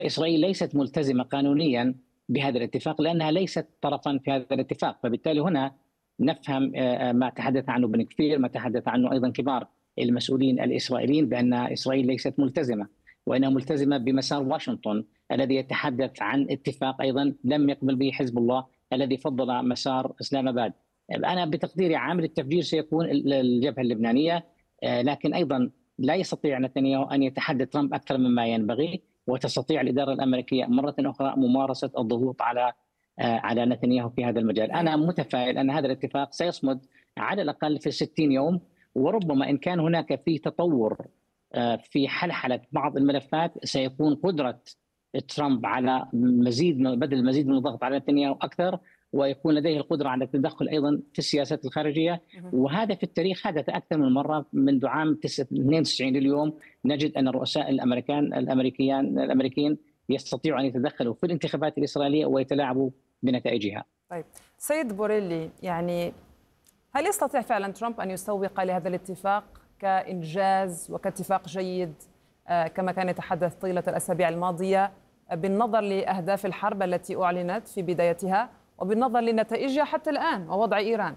إسرائيل ليست ملتزمة قانونيا بهذا الاتفاق لأنها ليست طرفا في هذا الاتفاق، فبالتالي هنا نفهم ما تحدث عنه بن كفير، ما تحدث عنه أيضا كبار المسؤولين الإسرائيليين بأن إسرائيل ليست ملتزمة، وإنها ملتزمة بمسار واشنطن الذي يتحدث عن اتفاق أيضا لم يقبل به حزب الله الذي فضل مسار إسلام آباد. أنا بتقديري عامل التفجير سيكون الجبهة اللبنانية، لكن أيضا لا يستطيع نتنياهو أن يتحدى ترامب أكثر مما ينبغي، وتستطيع الإدارة الأمريكية مرة أخرى ممارسة الضغوط على نتنياهو في هذا المجال. أنا متفائل أن هذا الاتفاق سيصمد على الأقل في 60 يوم، وربما إن كان هناك في تطور في حلحلة بعض الملفات سيكون قدرة ترامب على بدل المزيد من الضغط على نتنياهو أكثر، ويكون لديه القدرة على التدخل أيضا في السياسات الخارجية. وهذا في التاريخ حدث أكثر من مرة، منذ عام 92 لليوم نجد أن الرؤساء الأمريكيين يستطيعوا أن يتدخلوا في الانتخابات الإسرائيلية ويتلاعبوا بنتائجها. طيب سيد بوريلي، يعني هل يستطيع فعلا ترامب أن يسوق لهذا الاتفاق كإنجاز وكاتفاق جيد كما كان يتحدث طيلة الأسابيع الماضية، بالنظر لأهداف الحرب التي أعلنت في بدايتها وبالنظر لنتائجها حتى الآن ووضع إيران؟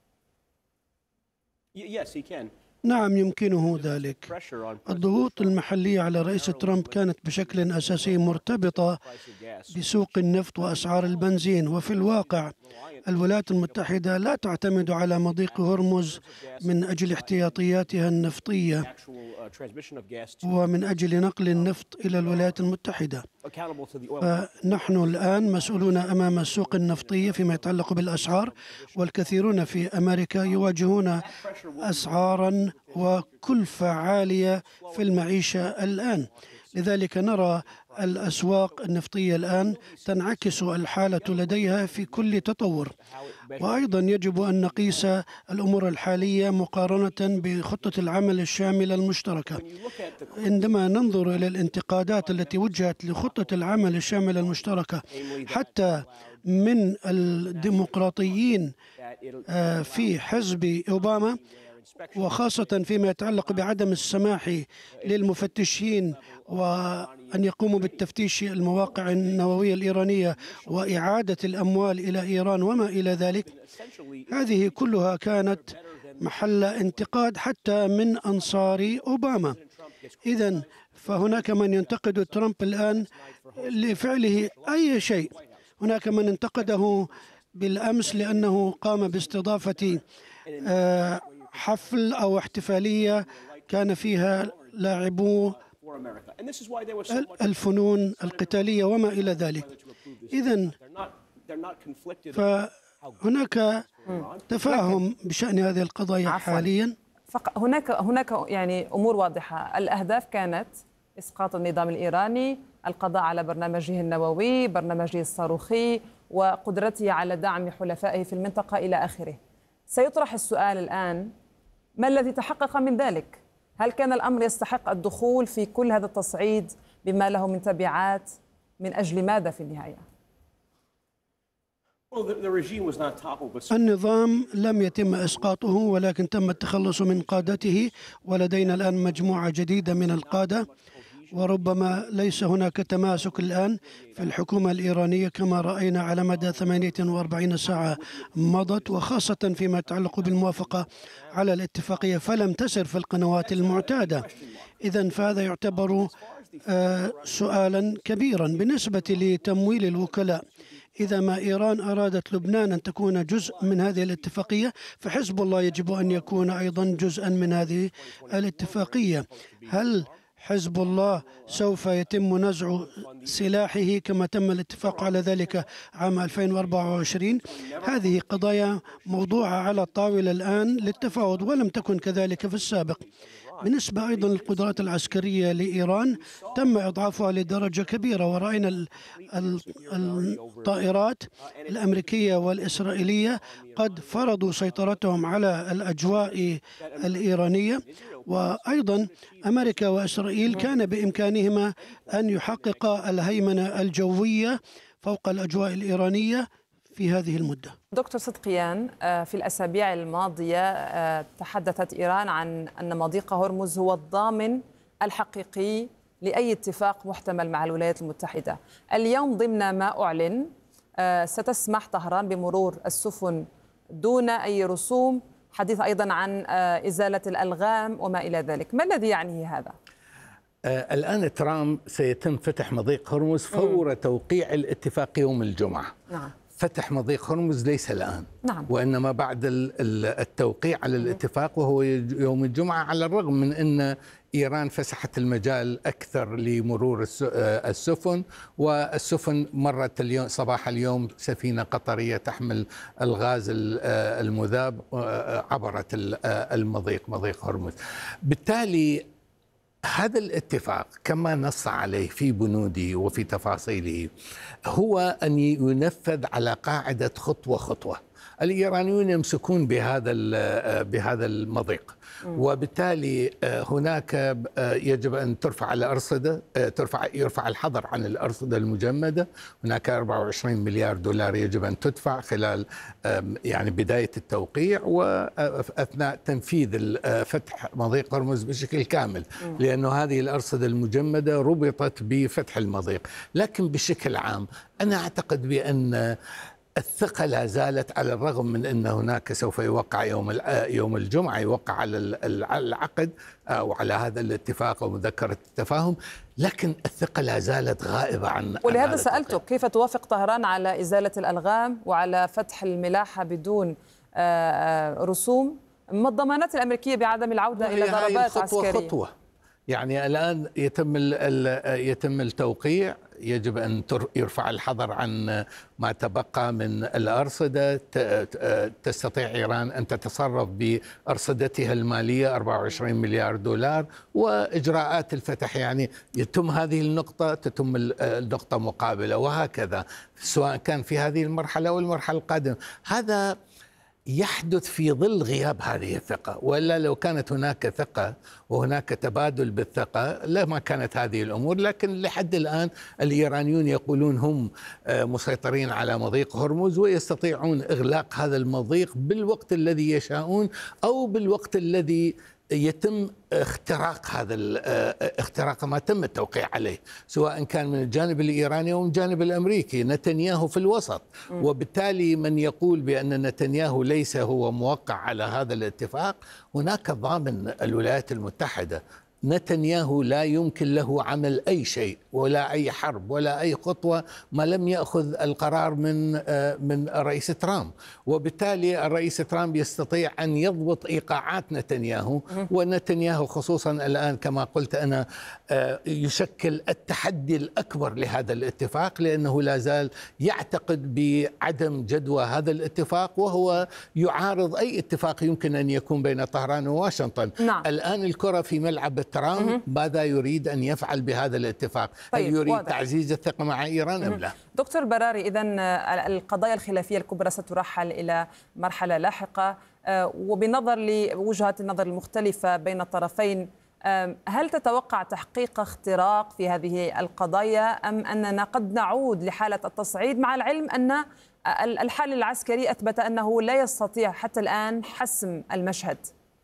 نعم يمكنه ذلك. الضغوط المحلية على رئيس ترامب كانت بشكل أساسي مرتبطة بسوق النفط وأسعار البنزين، وفي الواقع الولايات المتحدة لا تعتمد على مضيق هرمز من أجل احتياطياتها النفطية ومن أجل نقل النفط إلى الولايات المتحدة. فنحن الآن مسؤولون أمام السوق النفطية فيما يتعلق بالأسعار، والكثيرون في أمريكا يواجهون أسعارا وكلفة عالية في المعيشة الآن. لذلك نرى الأسواق النفطية الآن تنعكس الحالة لديها في كل تطور. وأيضا يجب أن نقيس الأمور الحالية مقارنة بخطة العمل الشاملة المشتركة. عندما ننظر إلى الانتقادات التي وجهت لخطة العمل الشاملة المشتركة حتى من الديمقراطيين في حزب أوباما، وخاصة فيما يتعلق بعدم السماح للمفتشين وأن يقوموا بالتفتيش المواقع النووية الإيرانية وإعادة الأموال إلى إيران وما إلى ذلك، هذه كلها كانت محل انتقاد حتى من أنصار أوباما. إذن فهناك من ينتقد ترامب الآن لفعله أي شيء. هناك من انتقده بالأمس لأنه قام باستضافة حفل أو احتفالية كان فيها لاعبو الفنون القتالية وما إلى ذلك. إذن فهناك تفاهم بشأن هذه القضايا حاليا. هناك يعني أمور واضحة. الأهداف كانت إسقاط النظام الإيراني، القضاء على برنامجه النووي، برنامجه الصاروخي، وقدرته على دعم حلفائه في المنطقة إلى آخره. سيطرح السؤال الآن: ما الذي تحقق من ذلك؟ هل كان الأمر يستحق الدخول في كل هذا التصعيد بما له من تبعات؟ من أجل ماذا في النهاية؟ النظام لم يتم إسقاطه، ولكن تم التخلص من قادته، ولدينا الآن مجموعة جديدة من القادة، وربما ليس هناك تماسك الآن في الحكومة الإيرانية كما رأينا على مدى 48 ساعة مضت، وخاصة فيما يتعلق بالموافقة على الاتفاقية فلم تسر في القنوات المعتادة. إذن فهذا يعتبر سؤالا كبيرا. بالنسبة لتمويل الوكلاء، إذا ما إيران أرادت لبنان أن تكون جزء من هذه الاتفاقية، فحزب الله يجب أن يكون أيضا جزءا من هذه الاتفاقية. هل حزب الله سوف يتم نزع سلاحه كما تم الاتفاق على ذلك عام 2024؟ هذه قضايا موضوعة على الطاولة الآن للتفاوض، ولم تكن كذلك في السابق. بالنسبة أيضا للقدرات العسكرية لإيران، تم إضعافها لدرجة كبيرة، ورأينا الطائرات الأمريكية والإسرائيلية قد فرضوا سيطرتهم على الأجواء الإيرانية. وأيضا أمريكا وإسرائيل كان بإمكانهما أن يحققا الهيمنة الجوية فوق الأجواء الإيرانية في هذه المدة. دكتور صدقيان، في الأسابيع الماضية تحدثت إيران عن أن مضيق هرمز هو الضامن الحقيقي لأي اتفاق محتمل مع الولايات المتحدة. اليوم ضمن ما أعلن ستسمح طهران بمرور السفن دون أي رسوم، حديث أيضا عن إزالة الألغام وما إلى ذلك. ما الذي يعنيه هذا؟ الآن ترامب سيتم فتح مضيق هرمز فور توقيع الاتفاق يوم الجمعة. نعم. فتح مضيق هرمز ليس الآن، نعم. وإنما بعد التوقيع على الاتفاق وهو يوم الجمعة، على الرغم من أن إيران فسحت المجال أكثر لمرور السفن، والسفن مرت اليوم صباح اليوم سفينة قطرية تحمل الغاز المذاب عبرت المضيق مضيق هرمز. بالتالي هذا الاتفاق كما نص عليه في بنوده وفي تفاصيله هو أن ينفذ على قاعدة خطوة خطوة. الإيرانيون يمسكون بهذا المضيق، وبالتالي هناك يجب أن ترفع الأرصدة، يرفع الحظر عن الأرصدة المجمدة. هناك 24 مليار دولار يجب أن تدفع خلال يعني بداية التوقيع وأثناء تنفيذ فتح مضيق هرمز بشكل كامل، لأنه هذه الأرصدة المجمدة ربطت بفتح المضيق. لكن بشكل عام أنا أعتقد بأن الثقة لا زالت، على الرغم من أن هناك سوف يوقع يوم الجمعة يوقع على العقد أو على هذا الاتفاق أو مذكرة التفاهم، لكن الثقة لا زالت غائبة عن ولهذا سألتك كيف توافق طهران على إزالة الألغام وعلى فتح الملاحة بدون رسوم؟ ما الضمانات الأمريكية بعدم العودة إلى ضربات عسكرية؟ خطوة. يعني الآن يتم التوقيع، يجب أن يرفع الحظر عن ما تبقى من الأرصدة. تستطيع إيران أن تتصرف بأرصدتها المالية 24 مليار دولار، وإجراءات الفتح يعني يتم هذه النقطة تتم النقطة مقابلة، وهكذا سواء كان في هذه المرحلة أو المرحلة القادمة. هذا يحدث في ظل غياب هذه الثقة، وإلا لو كانت هناك ثقة وهناك تبادل بالثقة لما كانت هذه الأمور. لكن لحد الآن الإيرانيون يقولون هم مسيطرين على مضيق هرمز ويستطيعون إغلاق هذا المضيق بالوقت الذي يشاءون أو بالوقت الذي يتم اختراق ما تم التوقيع عليه، سواء كان من الجانب الإيراني أو من الجانب الأمريكي. نتنياهو في الوسط، وبالتالي من يقول بأن نتنياهو ليس هو موقع على هذا الاتفاق، هناك ضامن الولايات المتحدة. نتنياهو لا يمكن له عمل أي شيء ولا أي حرب ولا أي خطوة ما لم يأخذ القرار من الرئيس ترامب، وبالتالي الرئيس ترامب يستطيع أن يضبط إيقاعات نتنياهو. ونتنياهو خصوصا الآن كما قلت أنا يشكل التحدي الأكبر لهذا الاتفاق، لأنه لا زال يعتقد بعدم جدوى هذا الاتفاق، وهو يعارض أي اتفاق يمكن أن يكون بين طهران وواشنطن. نعم. الآن الكرة في ملعب ترامب، ماذا يريد أن يفعل بهذا الاتفاق؟ هل يريد واضح. تعزيز الثقة مع إيران أم لا؟ دكتور براري، إذن القضايا الخلافية الكبرى سترحل إلى مرحلة لاحقة، وبنظر لوجهات النظر المختلفة بين الطرفين، هل تتوقع تحقيق اختراق في هذه القضايا أم أننا قد نعود لحالة التصعيد، مع العلم أن الحل العسكري أثبت أنه لا يستطيع حتى الآن حسم المشهد؟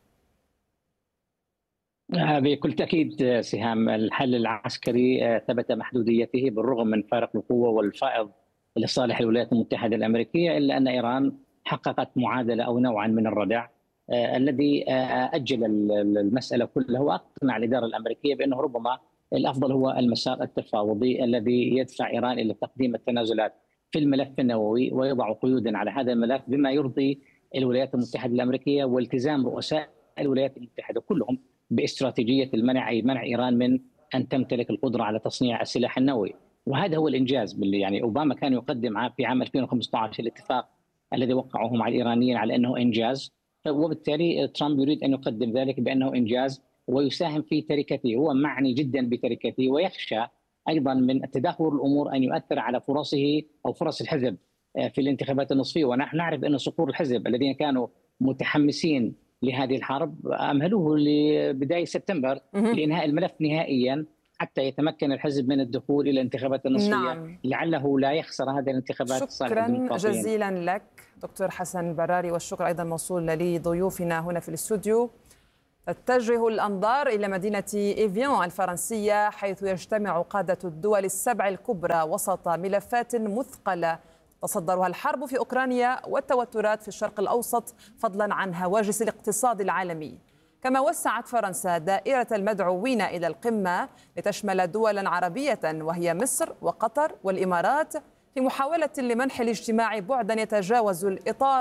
بكل تأكيد سهام، الحل العسكري ثبت محدوديته بالرغم من فارق القوة والفائض لصالح الولايات المتحدة الأمريكية، إلا أن إيران حققت معادلة أو نوعا من الردع الذي أجل المسألة كلها وأقنع الإدارة الأمريكية بأنه ربما الأفضل هو المسار التفاوضي الذي يدفع إيران إلى تقديم التنازلات في الملف النووي ويضع قيودا على هذا الملف بما يرضي الولايات المتحدة الأمريكية والتزام رؤساء الولايات المتحدة كلهم باستراتيجية المنع، أي منع إيران من أن تمتلك القدرة على تصنيع السلاح النووي. وهذا هو الإنجاز باللي يعني أوباما كان يقدم في عام 2015 الاتفاق الذي وقعه مع الإيرانيين على أنه إنجاز، وبالتالي ترامب يريد أن يقدم ذلك بأنه إنجاز ويساهم في تركته. هو معني جدا بتركته ويخشى أيضا من تدهور الأمور أن يؤثر على فرصه أو فرص الحزب في الانتخابات النصفية. ونحن نعرف أن صقور الحزب الذين كانوا متحمسين لهذه الحرب أمهلوه لبداية سبتمبر لإنهاء الملف نهائيا حتى يتمكن الحزب من الدخول إلى الانتخابات النصفية. نعم. لعله لا يخسر هذه الانتخابات. شكرا جزيلا لك دكتور حسن البراري، والشكر أيضا موصول لضيوفنا هنا في الاستوديو. تتجه الأنظار إلى مدينة إيفيان الفرنسية، حيث يجتمع قادة الدول السبع الكبرى وسط ملفات مثقلة تصدرها الحرب في أوكرانيا والتوترات في الشرق الأوسط، فضلا عن هواجس الاقتصاد العالمي. كما وسعت فرنسا دائرة المدعوين إلى القمة لتشمل دولا عربية وهي مصر وقطر والإمارات، في محاولة لمنح الاجتماع بعدا يتجاوز الإطار